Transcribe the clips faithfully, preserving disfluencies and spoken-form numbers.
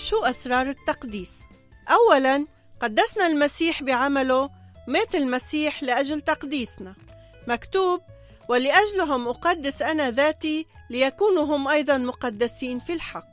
شو أسرار التقديس؟ أولاً، قدسنا المسيح بعمله، مات المسيح لأجل تقديسنا. مكتوب: ولأجلهم أقدس أنا ذاتي ليكونوا هم أيضاً مقدسين في الحق.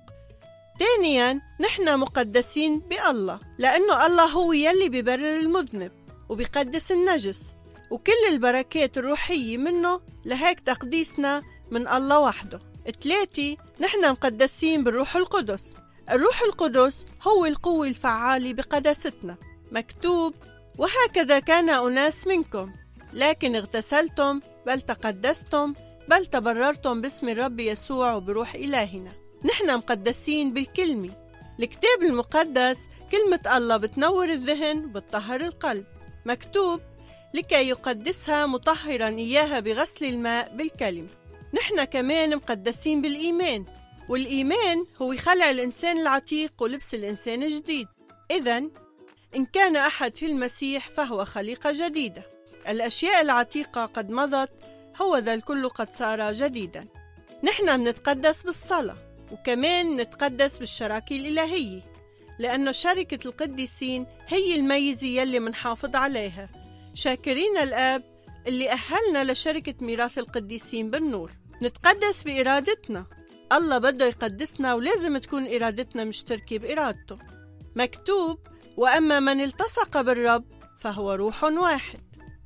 ثانياً، نحن مقدسين بالله، لأنه الله هو يلي بيبرر المذنب وبيقدس النجس، وكل البركات الروحية منه، لهيك تقديسنا من الله وحده. ثلاثة، نحن مقدسين بالروح القدس. الروح القدس هو القوة الفعالة بقداستنا. مكتوب: وهكذا كان أناس منكم، لكن اغتسلتم بل تقدستم بل تبررتم باسم الرب يسوع وبروح إلهنا. نحن مقدسين بالكلمة. الكتاب المقدس كلمة الله بتنور الذهن، بتطهر القلب. مكتوب: لكي يقدسها مطهرا إياها بغسل الماء بالكلمة. نحن كمان مقدسين بالإيمان، والإيمان هو خلع الإنسان العتيق ولبس الإنسان الجديد. إذن إن كان أحد في المسيح فهو خليقة جديدة، الأشياء العتيقة قد مضت، هو ذا الكل قد صار جديدا. نحن منتقدس بالصلاة، وكمان منتقدس بالشراكة الإلهية، لأنه شركة القديسين هي الميزة يلي منحافظ عليها، شاكرين الآب اللي أهلنا لشركة ميراث القديسين بالنور. نتقدس بإرادتنا، الله بده يقدسنا ولازم تكون إرادتنا مشتركة بإرادته. مكتوب: وأما من التصق بالرب فهو روح واحد.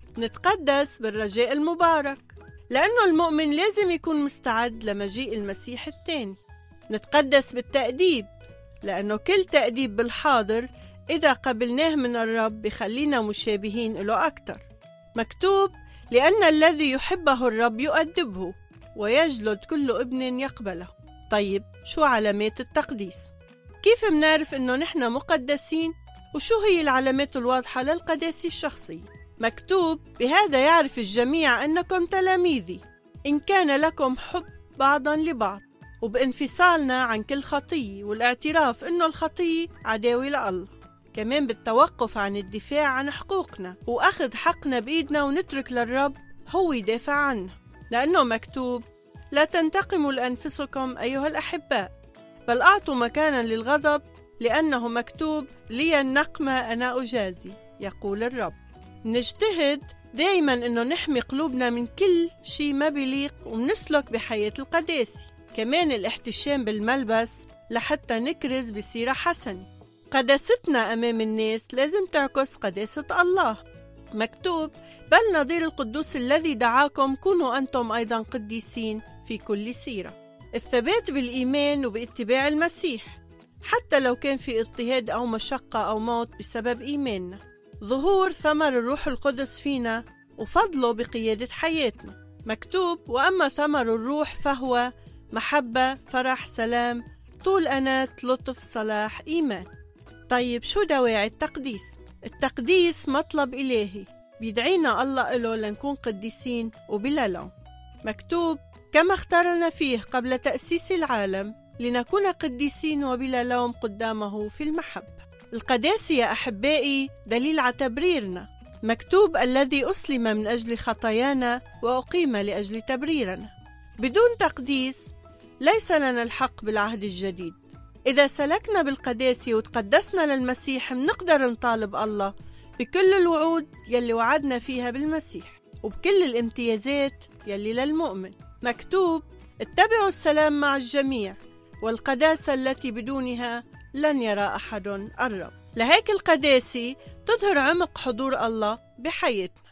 نتقدس بالرجاء المبارك، لأنه المؤمن لازم يكون مستعد لمجيء المسيح الثاني. نتقدس بالتأديب، لأنه كل تأديب بالحاضر إذا قبلناه من الرب بخلينا مشابهين له أكتر. مكتوب: لأن الذي يحبه الرب يؤدبه ويجلد كل ابن يقبله. طيب، شو علامات التقديس؟ كيف منعرف إنه نحن مقدسين؟ وشو هي العلامات الواضحة للقداسة الشخصية؟ مكتوب: بهذا يعرف الجميع أنكم تلاميذي، إن كان لكم حب بعضا لبعض، وبانفصالنا عن كل خطية، والاعتراف إنه الخطية عداوة لله. كمان بالتوقف عن الدفاع عن حقوقنا، وأخذ حقنا بإيدنا ونترك للرب هو يدافع عنا، لأنه مكتوب: لا تنتقموا لأنفسكم أيها الأحباء، بل أعطوا مكانا للغضب، لأنه مكتوب: لي النقمة أنا أجازي، يقول الرب. نجتهد دايما إنه نحمي قلوبنا من كل شيء ما بيليق، ومنسلك بحياة القداسة. كمان الاحتشام بالملبس لحتى نكرز بسيرة حسنة. قداستنا أمام الناس لازم تعكس قداسة الله. مكتوب: بل نظير القدوس الذي دعاكم كونوا أنتم أيضا قديسين في كل سيرة. الثبات بالإيمان وباتباع المسيح، حتى لو كان في اضطهاد أو مشقة أو موت بسبب إيماننا. ظهور ثمر الروح القدس فينا وفضله بقيادة حياتنا. مكتوب: وأما ثمر الروح فهو محبة، فرح، سلام، طول أنات، لطف، صلاح، إيمان. طيب، شو دواعي التقديس؟ التقديس مطلب إلهي بيدعينا الله إله لنكون قديسين وبلا لوم. مكتوب: كما اختارنا فيه قبل تأسيس العالم لنكون قديسين وبلا لوم قدامه في المحبة. القداسة يا أحبائي دليل على تبريرنا. مكتوب: الذي أسلم من أجل خطايانا وأقيم لأجل تبريرنا. بدون تقديس ليس لنا الحق بالعهد الجديد. إذا سلكنا بالقداسة وتقدسنا للمسيح، منقدر نطالب الله بكل الوعود يلي وعدنا فيها بالمسيح، وبكل الامتيازات يلي للمؤمن. مكتوب: اتبعوا السلام مع الجميع والقداسة التي بدونها لن يرى أحد الرب. لهيك القداسة تظهر عمق حضور الله بحياتنا.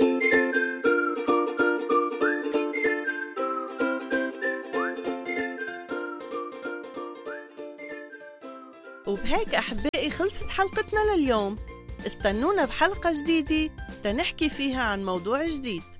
وبهيك أحبائي خلصت حلقتنا لليوم. استنونا بحلقة جديدة تنحكي فيها عن موضوع جديد.